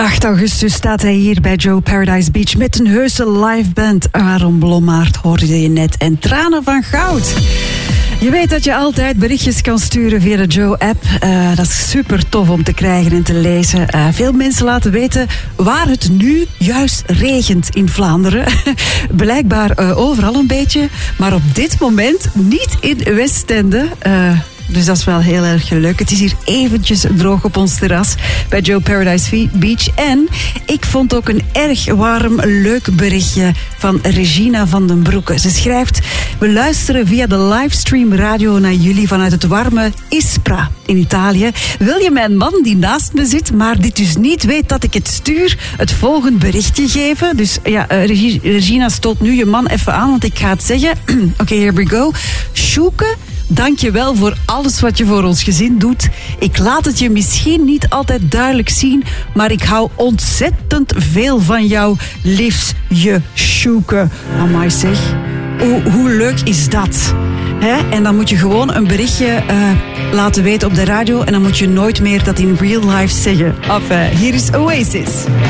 8 augustus staat hij hier bij Joe Paradise Beach met een heuse liveband. Aaron Blommaert hoorde je net en Tranen van Goud. Je weet dat je altijd berichtjes kan sturen via de Joe-app. Dat is super tof om te krijgen en te lezen. Veel mensen laten weten waar het nu juist regent in Vlaanderen. Blijkbaar overal een beetje. Maar op dit moment niet in Westende. Dus dat is wel heel erg leuk. Het is hier eventjes droog op ons terras bij Joe Paradise Beach. En ik vond ook een erg warm, leuk berichtje van Regina van den Broeke. Ze schrijft: we luisteren via de livestream radio naar jullie vanuit het warme Ispra in Italië. Wil je mijn man die naast me zit, maar dit dus niet weet dat ik het stuur, het volgende berichtje geven? Dus ja, Regina, stoot nu je man even aan, want ik ga het zeggen. Oké, here we go. Sjoeke, dank je wel voor alles wat je voor ons gezin doet. Ik laat het je misschien niet altijd duidelijk zien, maar ik hou ontzettend veel van jou. Liefs, je Sjoeke. Amai zeg, hoe leuk is dat? En dan moet je gewoon een berichtje laten weten op de radio en dan moet je nooit meer dat in real life zeggen. Enfin, hier is Oasis.